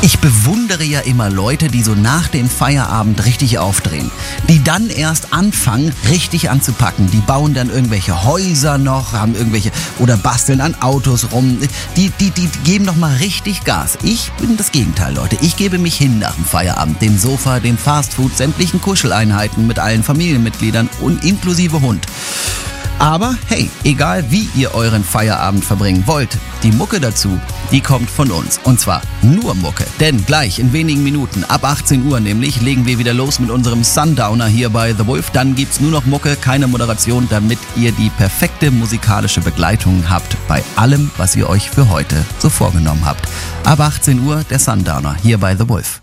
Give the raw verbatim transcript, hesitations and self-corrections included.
Ich bewundere ja immer Leute, die so nach dem Feierabend richtig aufdrehen. Die dann erst anfangen, richtig anzupacken. Die bauen dann irgendwelche Häuser noch, haben irgendwelche oder basteln an Autos rum. Die, die, die geben noch mal richtig Gas. Ich bin das Gegenteil, Leute. Ich gebe mich hin nach dem Feierabend. Dem Sofa, dem Fastfood, sämtlichen Kuscheleinheiten mit allen Familienmitgliedern und inklusive Hund. Aber hey, egal wie ihr euren Feierabend verbringen wollt, die Mucke dazu, die kommt von uns. Und zwar nur Mucke. Denn gleich in wenigen Minuten, ab achtzehn Uhr nämlich, legen wir wieder los mit unserem Sundowner hier bei The Wolf. Dann gibt's nur noch Mucke, keine Moderation, damit ihr die perfekte musikalische Begleitung habt bei allem, was ihr euch für heute so vorgenommen habt. Ab achtzehn Uhr der Sundowner hier bei The Wolf.